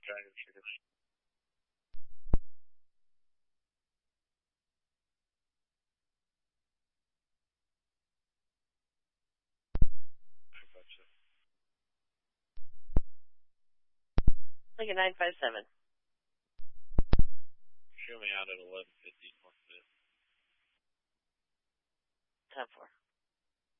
Dragon Sugar. Lincoln 957. Show me out at 1150. 10-4.